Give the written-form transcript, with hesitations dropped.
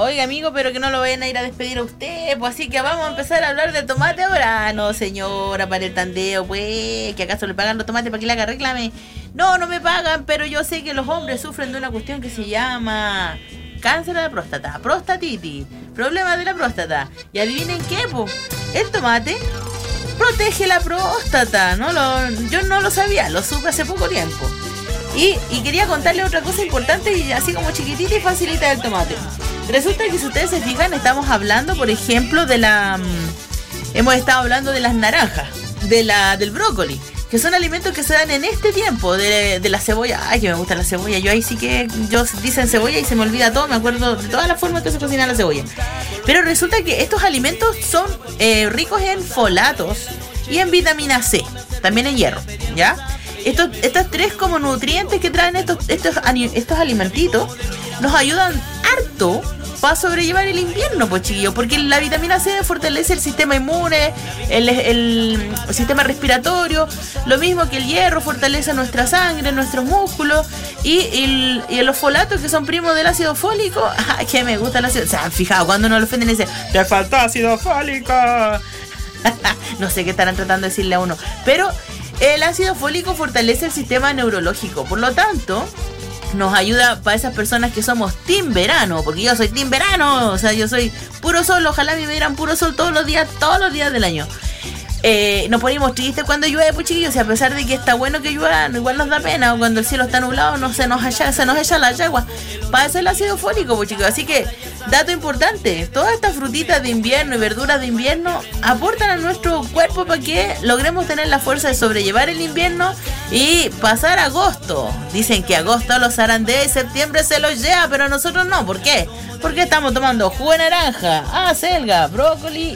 Oiga, amigo, pero que no lo vayan a ir a despedir a usted, pues así que vamos a empezar a hablar de tomate ahora. No, señora, para el tandeo, pues, que acaso le pagan los tomates para que le haga reclame. No, no me pagan, pero yo sé que los hombres sufren de una cuestión que se llama cáncer de la próstata, prostatitis, problemas de la próstata. Y adivinen qué, pues, el tomate protege la próstata. Yo no lo sabía, lo supe hace poco tiempo. Y quería contarle otra cosa importante y así como chiquitita y facilita del tomate. Resulta que si ustedes se fijan, estamos hablando, por ejemplo, hemos estado hablando de las naranjas, del brócoli, que son alimentos que se dan en este tiempo, de la cebolla. Ay, que me gusta la cebolla. Yo ahí sí que, dicen cebolla y se me olvida todo, me acuerdo de todas las formas que se cocina la cebolla. Pero resulta que estos alimentos son ricos en folatos y en vitamina C, también en hierro, ¿ya? Estos tres como nutrientes que traen estos alimentitos nos ayudan harto para sobrellevar el invierno, pues chiquillos, porque la vitamina C fortalece el sistema inmune, el sistema respiratorio, lo mismo que el hierro fortalece nuestra sangre, nuestros músculos, y los folatos que son primos del ácido fólico. Que me gusta el ácido. O sea, fijado, cuando nos lo ofenden y dicen, te falta ácido fólico. No sé qué estarán tratando de decirle a uno, pero el ácido fólico fortalece el sistema neurológico, por lo tanto nos ayuda para esas personas que somos team verano, porque yo soy team verano, o sea, yo soy puro sol, ojalá me dieran puro sol todos los días del año. Nos ponemos tristes cuando llueve, pues chiquillos, y a pesar de que está bueno que llueva, igual nos da pena, o cuando el cielo está nublado no se nos echa la yagua. Para eso el ácido fólico, pues chicos. Así que, dato importante, todas estas frutitas de invierno y verduras de invierno aportan a nuestro cuerpo para que logremos tener la fuerza de sobrellevar el invierno y pasar agosto. Dicen que agosto los zarandeos y septiembre se los lleva, pero nosotros no. ¿Por qué? Porque estamos tomando jugo de naranja, acelga, brócoli